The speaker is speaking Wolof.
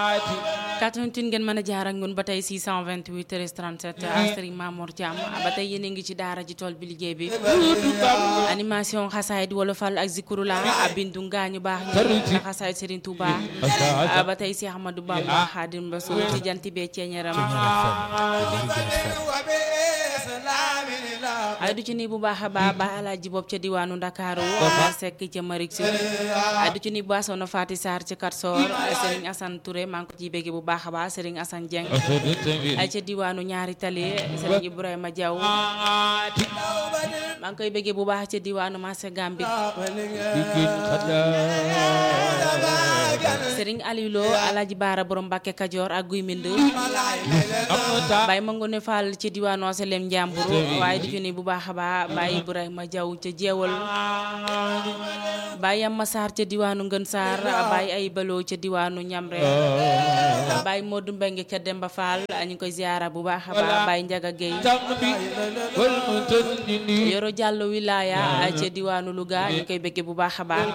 88 ngeen mën a jaar ak ñun ba tey 628 13 37 ak Serigne Mamour Thiam ba tey yéen a ngi ci daara ji tool bi liggéey bi animation xasaayid wolofal ak zikurula bindu ngaañu baax ñi na xasaayid Serigne Touba ba tey Cheikh Ahmadou Bamba Khadim Rassoul ci janti bee ceeñeram ay du ci nii bu baax a baax ba alaaji bopp ca diwaanu Ndakaaru sekk ca Marik Si ay du ci nii bu baax soxna Faati Sarr ca Katsor Serigne Assane Touré maa ngi ko ciy bégge bu baax a baax Serigne Assane Dieng ay ca diwaanu ñaari tali Serigne Ibrahima Diaw maa ngi koy bégge bu baax ca diwaanu Marché Gambi Serigne Aliou Lo alaaji Baara borom Mbàkke Kajoor ak Guy Mind Baye Mangone Fall ca diwaanu Asalem Njambur waaye du ci nii bu baax a baax Baye Ibrahima Diaw ca Jeewal Baye Yamma Sarr ca diwaanu Ngën Sarr Baye ay Baloo ca diwaanu Ñamre Baye Modou Mbengue ca Demba Fall ñu ngi koy ziara bu baax a baax Baye Ndiaga Gueye Yoro Diallo wilaya ca diwaanu Louga ñu ngi koy bëgge bu baax a baax